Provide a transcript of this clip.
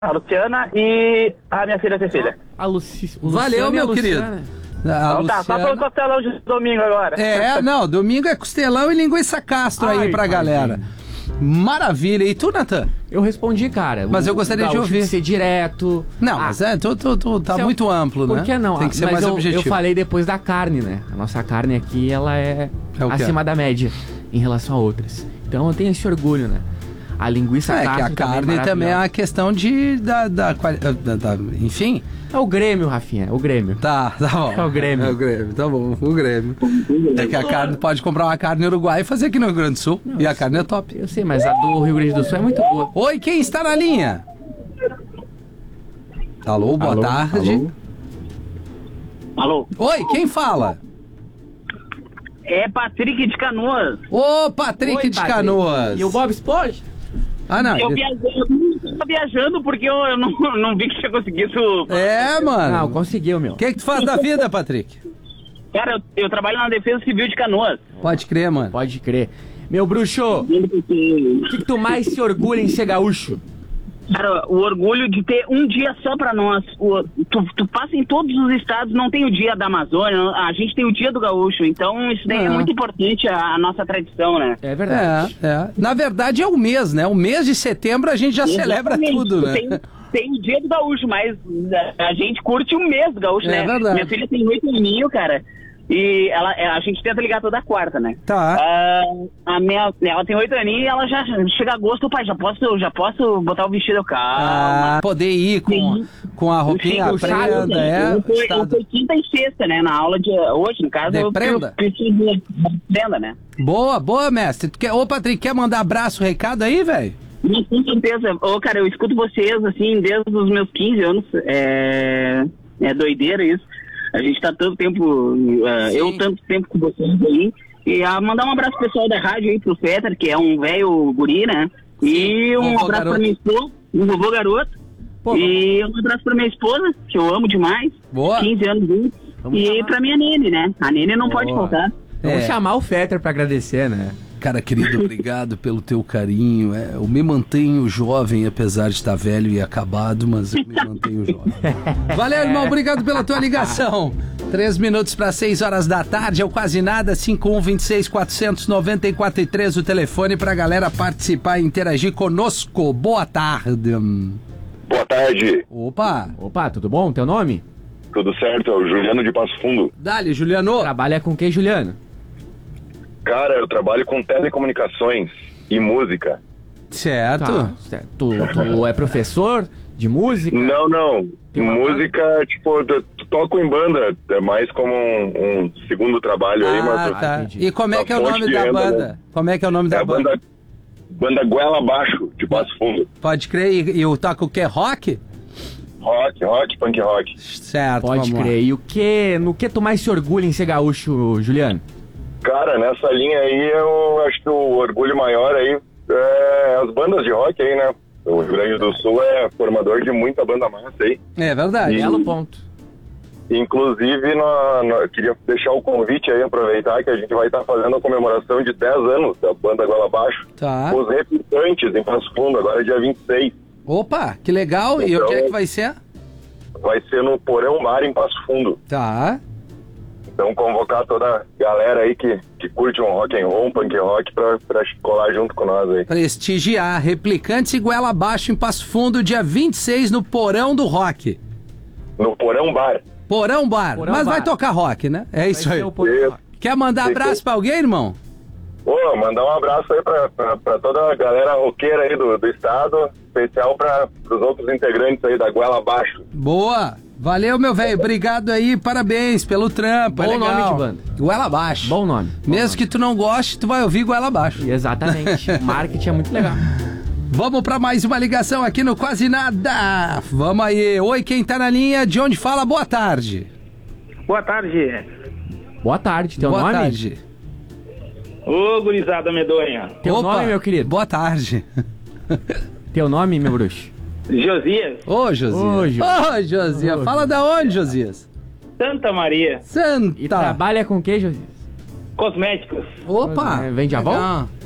a Luciana e a minha filha Cecília. Valeu, meu querido. Então tá, só pelo costelão de domingo agora. Não, domingo é costelão e linguiça Castro aí pra galera. Maravilha. E tu, Natan? Eu respondi, cara. Mas eu gostaria de ouvir. Ser direto. Não, mas tu tá muito amplo, né? Por que não? Tem que ser mais objetivo. Eu falei depois da carne, né? A nossa carne aqui, ela é acima da média em relação a outras. Então eu tenho esse orgulho, né? A linguiça Castro que a carne também é uma questão enfim. É o Grêmio, Rafinha, é o Grêmio. Tá bom. É o Grêmio. É o Grêmio, tá bom, o Grêmio. É que a carne, pode comprar uma carne no Uruguai e fazer aqui no Rio Grande do Sul. E a carne é top. Eu sei, mas a do Rio Grande do Sul é muito boa. Oi, quem está na linha? Alô, boa tarde. Alô? Oi, quem fala? É Patrick de Canoas. Ô, Patrick de Canoas. E o Bob Esponja? Não. Eu tô viajando porque eu não vi que tinha conseguido. Mano. Não, conseguiu, meu. O que tu faz da vida, Patrick? Cara, eu trabalho na Defesa Civil de Canoas. Pode crer, mano. Pode crer. Meu bruxo, o que tu mais se orgulha em ser gaúcho? Cara, o orgulho de ter um dia só pra nós. Tu passa em todos os estados, não tem o dia da Amazônia, a gente tem o dia do gaúcho. Então isso daí é muito importante, a nossa tradição, né? É verdade. Na verdade é o mês, né? O mês de setembro a gente já celebra tudo, né? Tem o dia do gaúcho, mas a gente curte o mês do gaúcho, né? Verdade. Minha filha tem 8 aninhos, cara. E a gente tenta ligar toda quarta, né? Tá. Ela tem 8 aninhos e ela já chega a gosto, pai, já posso botar o vestido, calma. Poder ir com a roupinha prenda, Foi quinta e sexta, né? Na aula de hoje, no caso, de prenda? Prenda, né? Boa, mestre. Ô, Patrick, quer mandar abraço, recado aí, velho? Com certeza. Cara, eu escuto vocês, assim, desde os meus 15 anos. É doideira isso. A gente tá tanto tempo, eu tanto tempo com vocês aí. E mandar um abraço pro pessoal da rádio aí, pro Fetter, que é um velho guri, né? E um abraço pra minha esposa, um vovô garoto. E um abraço pra minha esposa, que eu amo demais. Boa. 15 anos juntos. E pra minha Nene, né? A Nene não pode faltar. Vamos chamar o Fetter pra agradecer, né? Cara querido, obrigado pelo teu carinho. Eu me mantenho jovem, apesar de estar velho e acabado, mas eu me mantenho jovem. Valeu, irmão, obrigado pela tua ligação. 3 minutos para 6 horas da tarde, é o Quase Nada, 5126-494-3, o telefone pra galera participar e interagir conosco. Boa tarde. Boa tarde. Opa, tudo bom? Teu nome? Tudo certo, é o Juliano de Passo Fundo. Dale, Juliano. Trabalha com quem, Juliano? Cara, eu trabalho com telecomunicações e música. Certo. Tá, certo. Tu é professor de música? Não. Música, tipo, eu toco em banda, é mais como um segundo trabalho aí, mas... Tá. E como é que é o nome da banda? Né? Como é que é o nome da banda? Banda Goela Abaixo, de Passo Fundo. Pode crer, e eu toco o quê? Rock? Rock, punk rock. Certo, pode crer. E no que tu mais se orgulha em ser gaúcho, Juliano? Cara, nessa linha aí, eu acho que o orgulho maior aí é as bandas de rock aí, né? O Rio Grande do Sul é formador de muita banda massa aí. É verdade. Belo ponto. Inclusive, eu queria deixar o convite aí, aproveitar que a gente vai estar fazendo a comemoração de 10 anos da banda Goela Abaixo. Tá. Os Replicantes em Passo Fundo, agora é dia 26. Opa, que legal. Então, e onde é que vai ser? Vai ser no Porão Bar em Passo Fundo. Tá. Então convocar toda a galera aí que curte um rock and roll, um punk rock pra colar junto com nós aí. Prestigiar Replicantes e Goela Abaixo em Passo Fundo, dia 26 no Porão do Rock. No Porão Bar. Porão Bar. Mas vai tocar rock, né? É isso aí. Quer mandar abraço pra alguém, irmão? Mandar um abraço aí pra toda a galera roqueira aí do estado, especial pros outros integrantes aí da Goela Abaixo. Boa! Valeu, meu velho. Obrigado aí, parabéns pelo trampo. Bom nome de banda. Goela Abaixo. Bom nome. Mesmo que tu não goste, tu vai ouvir Goela Abaixo. Exatamente. O marketing é muito legal. Vamos pra mais uma ligação aqui no Quase Nada. Vamos aí. Oi, quem tá na linha? De onde fala? Boa tarde. Boa tarde. Boa tarde. Teu nome? Boa tarde. Ô, gurizada medonha. Teu nome, meu querido? Boa tarde. Teu nome, meu bruxo? Josias. Ô, Josias. Fala da onde, Josias? Santa Maria. Santa. E trabalha com o que, Josias? Cosméticos. Opa. Vende Avon?